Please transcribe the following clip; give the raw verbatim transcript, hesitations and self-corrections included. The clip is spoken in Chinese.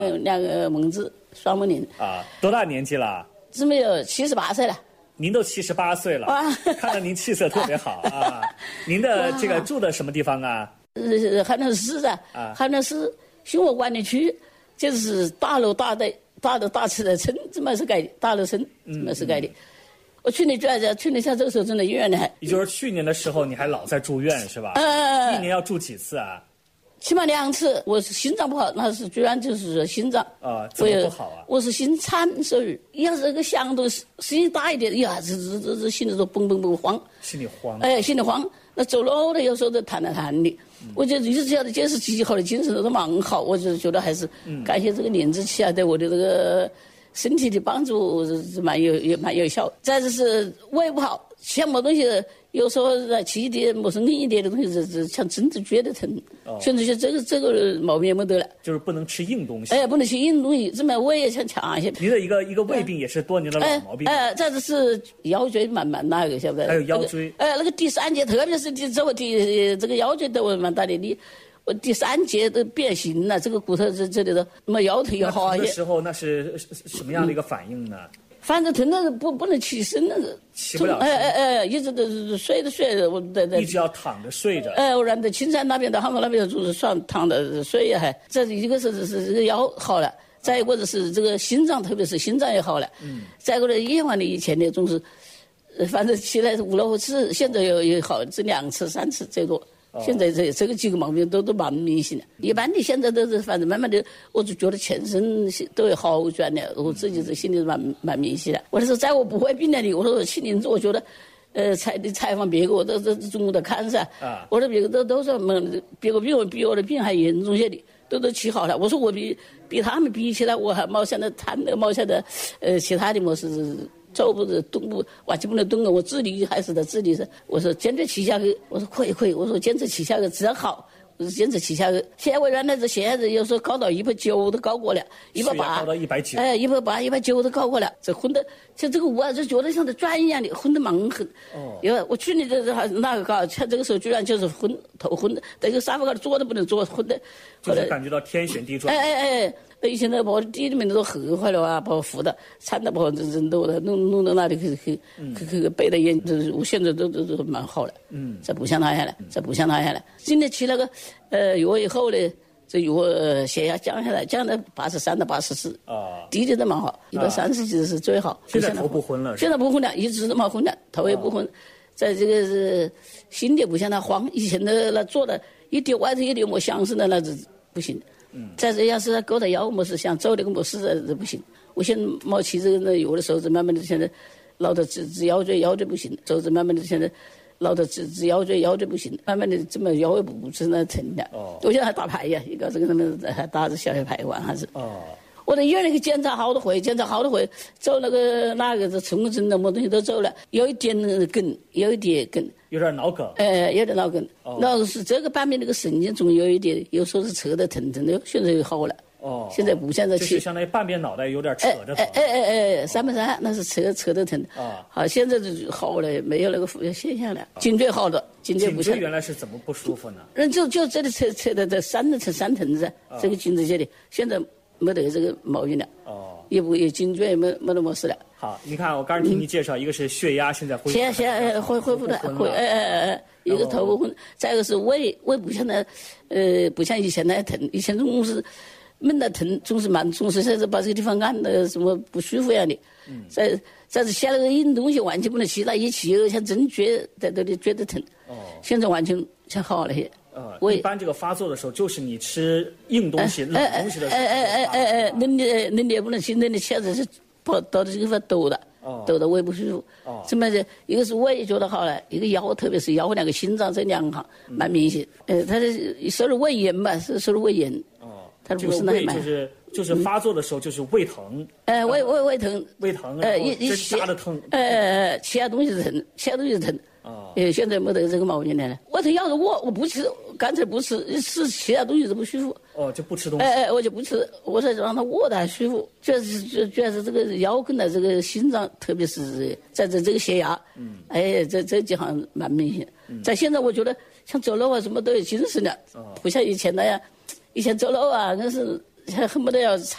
嗯，两个蒙子双梦龄啊，多大年纪了？ 姊妹有七十八岁了。 您都七十八岁了，看到您气色特别好啊！您的这个住的什么地方啊？ 呃，海南市的，啊，海南市生活管理区，就是大楼大的大的大起的村，这么是盖的，大楼村这么是盖的。嗯嗯、我去年就在去年像这个时候真的医院呢。 也就是去年的时候你还老在住院是吧？呃，一年要住几次啊？ 起码两次。我是心脏不好，那是居然就是心脏啊，怎么不好啊？ 我是心颤手语，要是这个响动声音大一点，呀，这这这这心里头嘣嘣嘣慌， 心里慌， 哎，心里慌。那走路的有时候都弹来弹的，嗯、我觉得一直觉得这是极好的精神都蛮好，我就觉得还是感谢这个年纪起啊，对我的这个身体的帮助是蛮有也蛮有效。再就是胃不好，像么东西。有时候吃一点没是硬一点的东西，是是像针子撅的疼。哦、现在就这个这个毛病也没得了， 就是不能吃硬东西。 哎，不能吃硬东西，这么胃也想强一些。 您的一个一个胃病也是多年的老毛病。 哎，再、呃、就是腰椎慢慢那个，晓不得？ 还有腰椎。 哎、那个，呃，那个第三节，特别是第这个第这个腰椎都蛮大的，你我第三节都变形了，这个骨头这这里头，那么腰腿也好。 那时候那是什么样的一个反应呢？嗯反正疼的不不能起身了， 起不了身。 哎哎哎，一直都是睡着睡着，我在在一直要躺着睡着。 哎，我然在青山那边到杭州那边就是算躺着睡还。这一个是是这个腰好了，再一个就是这个心脏，特别是心脏也好了。嗯。再一个呢，夜晚的以前呢总是，反正起来五六次，现在又又好，这两次三次最多。现在这这个几个毛病都都蛮明显的，一般的现在都是反正慢慢的，我就觉得全身都有好转了，我自己这心里蛮蛮明显的。我说在我不会病了的，我说去年子我觉得，呃，采的采访别个，我都都中午都看噻，啊，我说别个都都说么，别个比我比我的病还严重些的，都都起好了。我说我比比他们比起来，我还冇现在谈的冇现在，呃，其他的么是。走不得动不完全不能动了，我自理还是在自理噻。我说坚持吃下去，我说可以可以，我说坚持吃下去只要好，我说坚持吃下去。现在我原来这现在有时候高到一百九都高过了，一百八高到一百九， 哎，一百八一百九都高过了。这昏的，像这个我就觉得像在转一样的，昏得蛮狠。哦，因为我去年这还那个搞，像这个时候居然就是昏头昏的，在这个沙发高头坐都不能坐，昏的。 就是感觉到天旋地转。 哎哎哎。以前那把我地里面都黑坏了啊，把我扶的，惨的把我人都弄弄到那里去去去去背的眼，就是我现在都都都蛮好了。嗯，再不像那样了，再不像那样了。今天吃那个呃药以后呢，这药血压降下来，降到八十三到八十四。啊，低的都蛮好，一百三十几是最好。 现在头不昏了。 现在不昏了，一直都没昏了，头也不昏。在这个是心里不像他慌，以前的那做的一点外头一点没响声的那是不行。嗯，再这要是勾到腰没事，想走那个没事这不行。我现在没吃这个药的时候，慢慢的现在老的治治腰椎，腰椎不行；走着慢慢的现在老的治治腰椎，腰椎不行。慢慢的这么腰也不是那疼了。哦，我现在还打牌呀，一个这个什么还打着小小牌玩还是。哦。我在医院里去检查好多回，检查好多回，走那个哪个这冲针的么东西都走了，有一点梗，有一点梗， 有点脑梗， 哎、呃，有点脑梗。哦，那是这个半边那个神经总有一点，有时候是扯得疼疼的，现在又好了。哦，现在不像在就是相当于半边脑袋有点扯着疼。 哎哎哎哎哎，三百三那是扯扯得疼。啊，好，现在就好了，没有那个现象了。颈椎好了，颈椎不像。 颈椎原来是怎么不舒服呢？ 人就就这里扯扯的在三层三层子，这个颈椎这里现在。没得这个毛病了，哦，也不也颈椎也没没那么事了。 好，你看我刚才听你介绍，一个是血压现在恢复， 现在恢恢复的，恢哎哎哎，一个头不昏，再一个是胃胃不像那，呃，不像以前那疼，以前总是闷的疼，总是蛮总是现在把这个地方按的什么不舒服一样的。嗯，再再是下那个硬东西完全不能吃，那一吃又像针撅在这里撅得疼。哦，现在完全像好了些。 呃，一般这个发作的时候，就是你吃硬东西、冷东西的时候。 哎哎哎哎哎，冷的冷的也不能吃，冷的吃的是跑到这个地方抖的，抖的胃不舒服。哦，这么的，一个是胃觉得好了，一个腰，特别是腰两个心脏这两行蛮明显。呃，他是说是胃炎嘛，是说是胃炎。哦，他不是那胃就是就是发作的时候就是胃疼。 哎，胃胃胃疼。 胃疼。 呃，一一针扎的疼。 哎哎哎，其他东西是疼，其他东西是疼。哦，呃，现在没得这个毛病了。我头要是我，我不吃，干脆不吃，吃其他东西都不舒服。 哦，就不吃东西。 哎哎，我就不吃，我才让他卧的还舒服。主要是主主要是这个腰跟的这个心脏，特别是在这这个血压，嗯，哎，这这几行蛮明显。嗯，在现在我觉得像走路啊什么都有精神了，哦，不像以前那样，以前走路啊那是恨不得要踩。